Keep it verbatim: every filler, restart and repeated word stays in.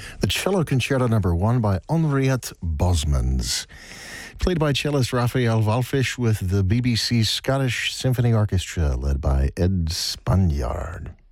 The Cello Concerto Number One by Henriette Bosmans, played by cellist Raphael Walfish with the B B C Scottish Symphony Orchestra, led by Ed Spaniard.